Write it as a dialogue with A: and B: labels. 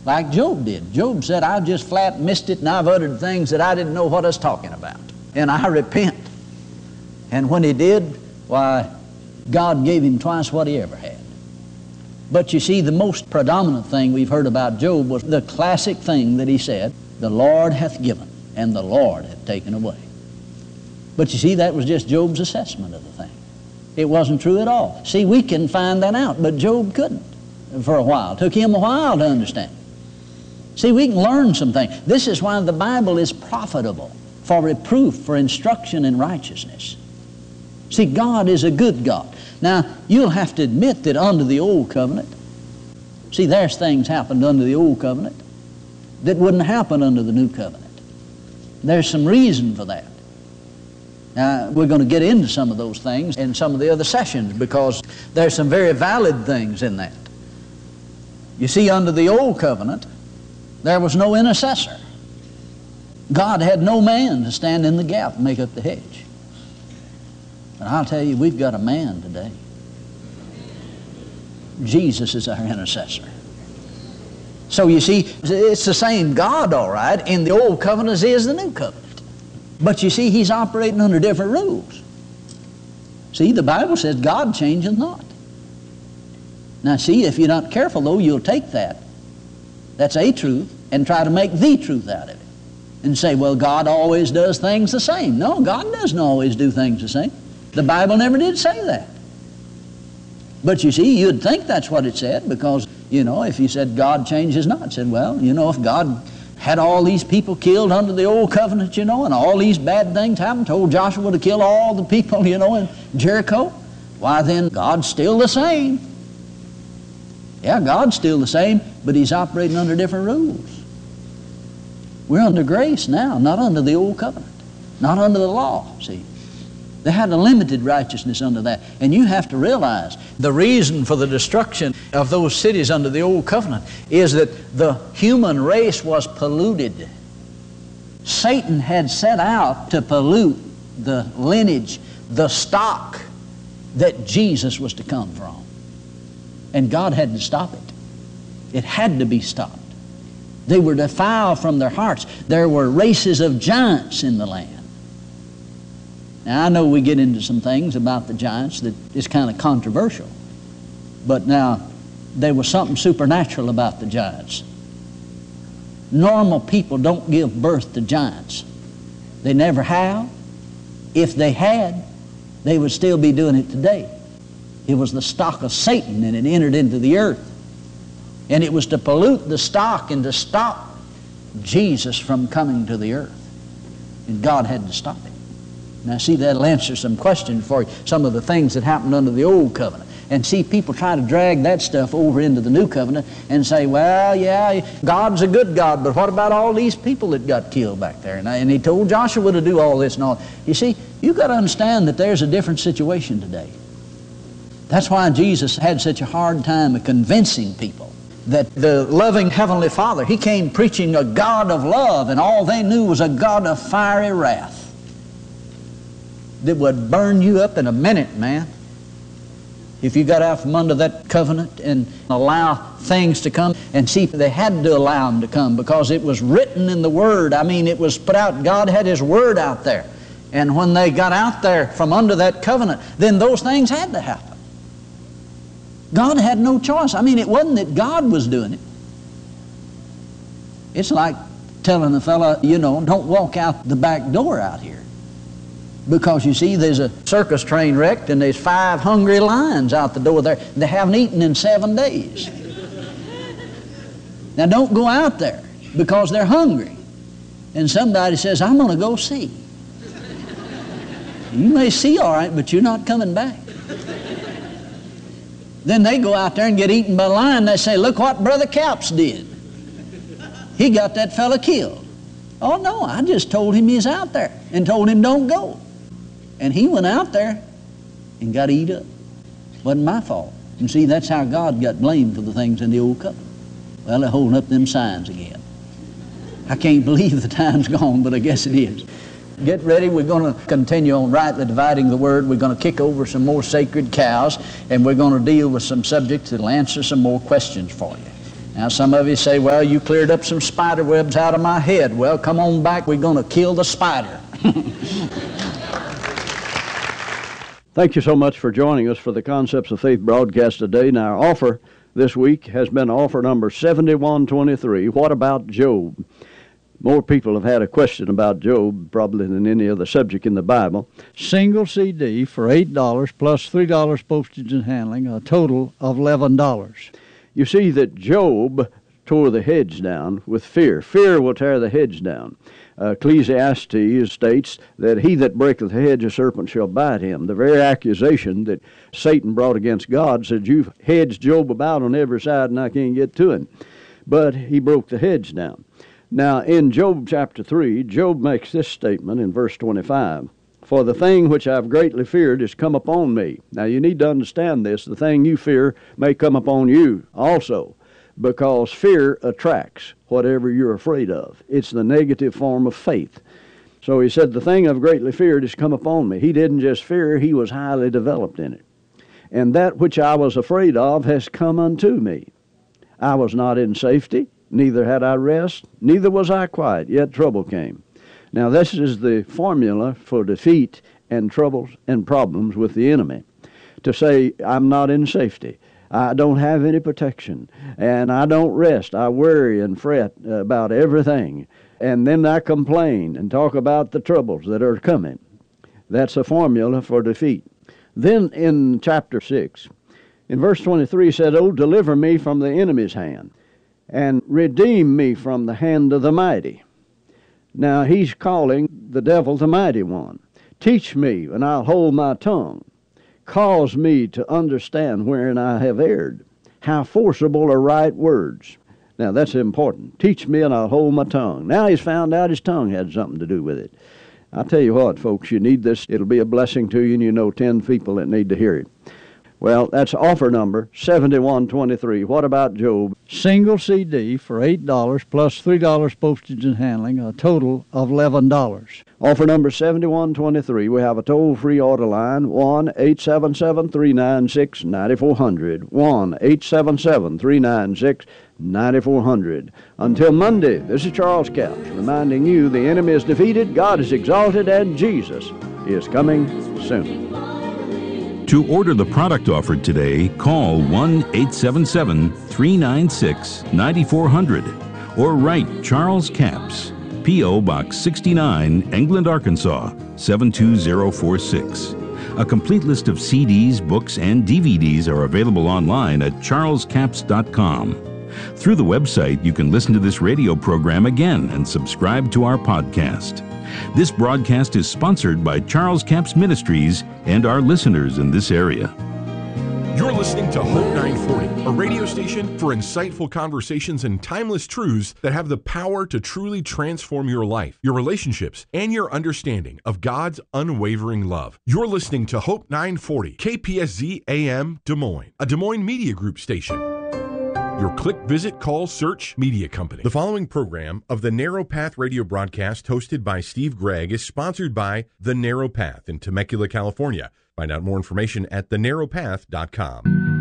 A: like Job did. Job said, I've just flat missed it, and I've uttered things that I didn't know what I was talking about. And I repent. And when he did, why, God gave him twice what he ever had. But you see, the most predominant thing we've heard about Job was the classic thing that he said, the Lord hath given, and the Lord hath taken away. But you see, that was just Job's assessment of the thing. It wasn't true at all. See, we can find that out, but Job couldn't for a while. It took him a while to understand. See, we can learn some things. This is why the Bible is profitable, for reproof, for instruction in righteousness. See, God is a good God. Now, you'll have to admit that under the Old Covenant, see, there's things happened under the Old Covenant that wouldn't happen under the New Covenant. There's some reason for that. Now, we're going to get into some of those things in some of the other sessions because there's some very valid things in that. You see, under the Old Covenant, there was no intercessor. God had no man to stand in the gap and make up the hedge. But I'll tell you, we've got a man today. Jesus is our intercessor. So you see, it's the same God, all right, in the Old Covenant as is the New Covenant. But you see, he's operating under different rules. See, the Bible says God changeth not. Now see, if you're not careful though, you'll take that. That's a truth, and try to make the truth out of it. And say, well, God always does things the same. No, God doesn't always do things the same. The Bible never did say that. But you see, you'd think that's what it said because, you know, if you said God changes not, it said, well, you know, if God had all these people killed under the Old Covenant, you know, and all these bad things happened, told Joshua to kill all the people, you know, in Jericho, why then God's still the same. Yeah, God's still the same, but he's operating under different rules. We're under grace now, not under the Old Covenant, not under the law, see. They had a limited righteousness under that. And you have to realize the reason for the destruction of those cities under the Old Covenant is that the human race was polluted. Satan had set out to pollute the lineage, the stock that Jesus was to come from. And God had to stop it. It had to be stopped. They were defiled from their hearts. There were races of giants in the land. Now, I know we get into some things about the giants that is kind of controversial. But now, there was something supernatural about the giants. Normal people don't give birth to giants. They never have. If they had, they would still be doing it today. It was the stock of Satan, and it entered into the earth. And it was to pollute the stock and to stop Jesus from coming to the earth. And God had to stop it. Now see, that'll answer some questions for you, some of the things that happened under the Old Covenant. And see, people try to drag that stuff over into the New Covenant and say, well, yeah, God's a good God, but what about all these people that got killed back there? And he told Joshua to do all this and all. You see, you've got to understand that there's a different situation today. That's why Jesus had such a hard time of convincing people that the loving Heavenly Father, he came preaching a God of love, and all they knew was a God of fiery wrath that would burn you up in a minute, man. If you got out from under that covenant and allow things to come. And see, they had to allow them to come because it was written in the Word. I mean, it was put out. God had His Word out there. And when they got out there from under that covenant, then those things had to happen. God had no choice. I mean, it wasn't that God was doing it. It's like telling a fella, you know, don't walk out the back door out here. Because you see, there's a circus train wrecked and there's 5 hungry lions out the door there. They haven't eaten in 7 days. Now don't go out there because they're hungry. And somebody says, I'm going to go see. You may see all right, but you're not coming back. Then they go out there and get eaten by a lion. They say, look what Brother Caps did. He got that fella killed. Oh no, I just told him he's out there and told him don't go. And he went out there and got eat up. Wasn't my fault. And see, that's how God got blamed for the things in the Old Covenant. Well, they're holding up them signs again. I can't believe the time's gone, but I guess it is. Get ready. We're going to continue on rightly dividing the Word. We're going to kick over some more sacred cows, and we're going to deal with some subjects that will answer some more questions for you. Now some of you say, well, you cleared up some spider webs out of my head. Well, come on back, we're going to kill the spider.
B: Thank you so much for joining us for the Concepts of Faith broadcast today. Now, our offer this week has been offer number 7123. What about Job? More people have had a question about Job probably than any other subject in the Bible.
C: Single CD for $8 plus $3 postage and handling, a total of $11.
B: You see that Job tore the hedge down with fear. Fear will tear the hedge down. Ecclesiastes states that he that breaketh the hedge, a serpent shall bite him. The very accusation that Satan brought against God said, you've hedged Job about on every side and I can't get to him. But he broke the hedge down. Now, in Job chapter 3, Job makes this statement in verse 25. For the thing which I've greatly feared is come upon me. Now, you need to understand this. The thing you fear may come upon you also, because fear attracts whatever you're afraid of. It's the negative form of faith. So he said, the thing I've greatly feared is come upon me. He didn't just fear, he was highly developed in it. And that which I was afraid of has come unto me. I was not in safety, neither had I rest, neither was I quiet, yet trouble came. Now this is the formula for defeat and troubles and problems with the enemy. To say, I'm not in safety, I don't have any protection, and I don't rest. I worry and fret about everything, and then I complain and talk about the troubles that are coming. That's a formula for defeat. Then in chapter 6, in verse 23, he said, Oh, deliver me from the enemy's hand, and redeem me from the hand of the mighty. Now he's calling the devil the mighty one. Teach me, and I'll hold my tongue. Cause me to understand wherein I have erred. How forcible are right words. Now that's important. Teach me, and I'll hold my tongue. Now he's found out his tongue had something to do with it. I'll tell you what, folks, you need this. It'll be a blessing to you, and you know 10 people that need to hear it. Well, that's offer number 7123. What about Job?
C: Single CD for $8 plus $3 postage and handling, a total of $11.
B: Offer number 7123. We have a toll-free order line, 1-877-396-9400. 1-877-396-9400. Until Monday, this is Charles Capps reminding you the enemy is defeated, God is exalted, and Jesus is coming soon.
D: To order the product offered today, call 1-877-396-9400 or write Charles Capps, P.O. Box 69, England, Arkansas, 72046. A complete list of CDs, books, and DVDs are available online at charlescapps.com. Through the website, you can listen to this radio program again and subscribe to our podcast. This broadcast is sponsored by Charles Capps Ministries and our listeners in this area.
E: You're listening to Hope 940, a radio station for insightful conversations and timeless truths that have the power to truly transform your life, your relationships, and your understanding of God's unwavering love. You're listening to Hope 940, KPSZ AM Des Moines, a Des Moines Media Group station. Your click, visit, call, search media company. The following program of the Narrow Path radio broadcast hosted by Steve Gregg is sponsored by The Narrow Path in Temecula, California. Find out more information at thenarrowpath.com.